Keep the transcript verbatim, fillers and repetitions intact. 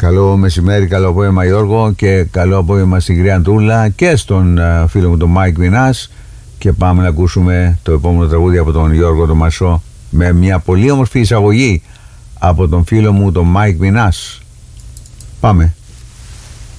Καλό μεσημέρι, καλό απόγευμα Γιώργο, και καλό απόγευμα στην κυρία Αντούλα και στον uh, φίλο μου τον Μάικ Μινάς. Και πάμε να ακούσουμε το επόμενο τραγούδι από τον Γιώργο τον Μασό, με μια πολύ όμορφη εισαγωγή από τον φίλο μου τον Μάικ Μινάς. Πάμε.